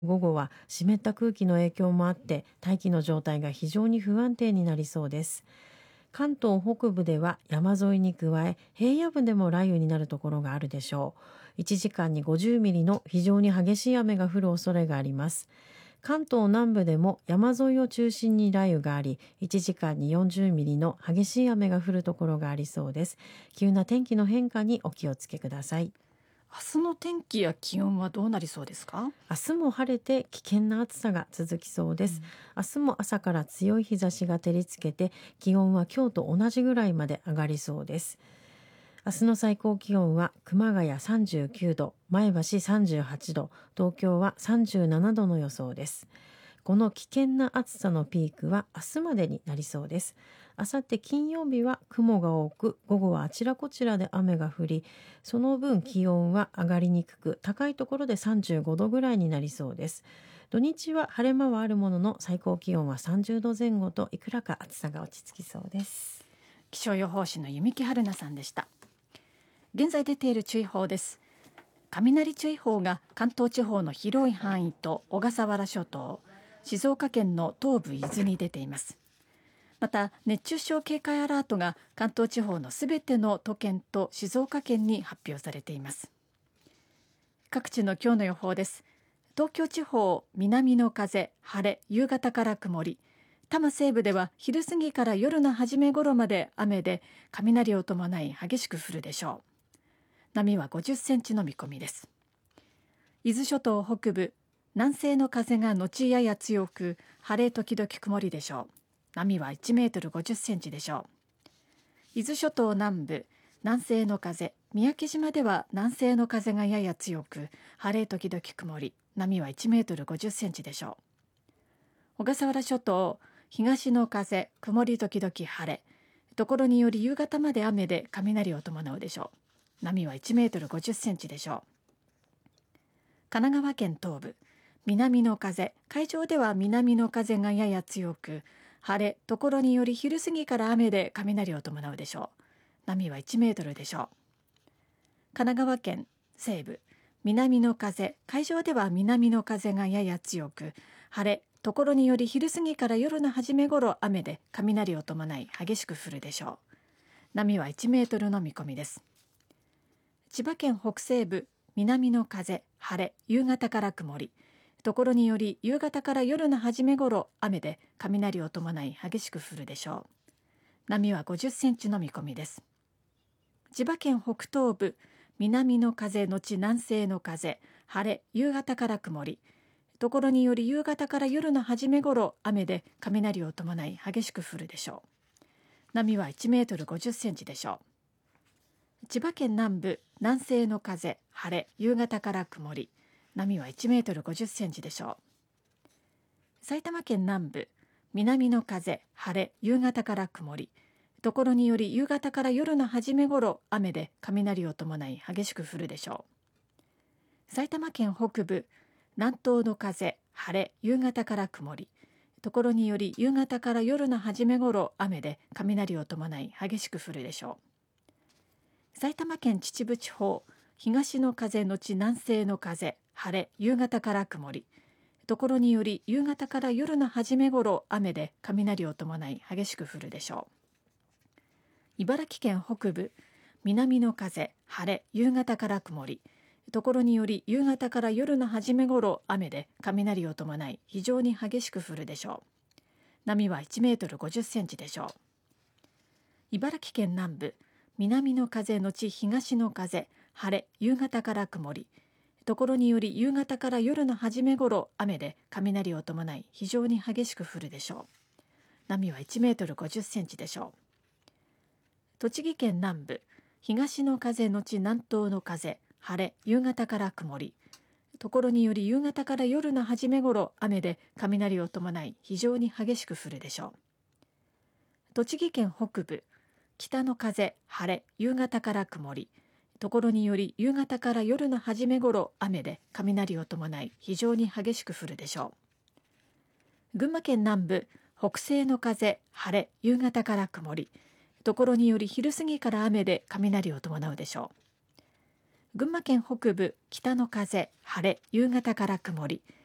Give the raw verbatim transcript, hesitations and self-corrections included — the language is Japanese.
午後は湿った空気の影響もあって大気の状態が非常に不安定になりそうです。関東北部では山沿いに加え平野部でも雷雨になるところがあるでしょう。いちじかんにごじゅうミリの非常に激しい雨が降る恐れがあります。関東南部でも山沿いを中心に雷雨があり、いちじかんによんじゅうミリの激しい雨が降るところがありそうです。急な天気の変化にお気をつけください。 明日の天気や気温はどうなりそうですか？ 明日も晴れて危険な暑さが続きそうです。うん、明日も朝から強い日差しが照りつけて気温は今日と同じぐらいまで上がりそうです。明日の最高気温は熊谷さんじゅうきゅうど、前橋さんじゅうはちど、東京はさんじゅうななどの予想です。この危険な暑さのピークは明日までになりそうです。あさって金曜日は雲が多く、午後はあちらこちらで雨が降り、その分気温は上がりにくく、高いところでさんじゅうごどぐらいになりそうです。土日は晴れ間はあるものの、最高気温はさんじゅうどぜん後といくらか暑さが落ち着きそうです。 気象予報士の弓木春奈さんでした。現在出ている注意報です。雷注意報が関東地方の広い範囲と小笠原諸島、静岡県の東部伊豆に出ています。また熱中症警戒アラートが関東地方のすべての都県と静岡県に発表されています。各地の今日の予報です。東京地方、南の風、晴れ、夕方から曇り。多摩西部では昼過ぎから夜の初め頃まで雨で雷を伴い激しく降るでしょう。波はごじゅっセンチの見込みです。伊豆諸島北部、南西の風が後やや強く、晴れ時々曇りでしょう。波はいちメートルごじゅっセンチでしょう。伊豆諸島南部、南西の風、三宅島では南西の風がやや強く、晴れ時々曇り、波はいちメートルごじゅっセンチでしょう。小笠原諸島、東の風、曇り時々晴れ、ところにより夕方まで雨で雷を伴うでしょう。波はいちメートルごじゅっセンチでしょう。神奈川県東部、南の風、海上では南の風がやや強く、晴れ、ところにより昼過ぎから雨で雷を伴うでしょう。波はいちメートルでしょう。神奈川県西部、南の風、海上では南の風がやや強く、晴れ、ところにより昼過ぎから夜の初め頃雨で雷を伴い激しく降るでしょう。波はいちメートルの見込みです。千葉県北西部、南の風、晴れ、夕方から曇り。ところにより夕方から夜の初め頃雨で雷を伴い激しく降るでしょう。波はごじゅっセンチの見込みです。千葉県北東部、南の風のち南西の風、晴れ、夕方から曇り。ところにより夕方から夜の初め頃雨で雷を伴い激しく降るでしょう。波はいちメートルごじゅっセンチでしょう。千葉県南部、南西の風、晴れ、夕方から曇り。波はいちメートルごじゅっセンチでしょう。埼玉県南部、南の風、晴れ、夕方から曇り。ところにより夕方から夜の初め頃雨で雷を伴い激しく降るでしょう。埼玉県北部、南東の風、晴れ、夕方から曇り。ところにより夕方から夜の初め頃雨で雷を伴い激しく降るでしょう。埼玉県秩父地方、東の風のち南西の風、晴れ、夕方から曇り。ところにより夕方から夜の初め頃雨で雷を伴い激しく降るでしょう。茨城県北部、南の風、晴れ、夕方から曇り。ところにより夕方から夜の初め頃雨で雷を伴い非常に激しく降るでしょう。波はいちメートルごじゅっセンチでしょう。茨城県南部、南の風のち東の風、晴れ、夕方から曇り。ところにより夕方から夜の初め頃雨で雷を伴い非常に激しく降るでしょう。波はいちメートルごじゅっセンチでしょう。栃木県南部、東の風のち南東の風、晴れ、夕方から曇り。ところにより夕方から夜の初め頃雨で雷を伴い非常に激しく降るでしょう。栃木県北部、北の風、晴れ、夕方から曇り。ところにより夕方から夜の初め頃雨で雷を伴い非常に激しく降るでしょう。群馬県南部、北西の風、晴れ、夕方から曇り。ところにより昼過ぎから雨で雷を伴うでしょう。群馬県北部、北の風、晴れ、夕方から曇り。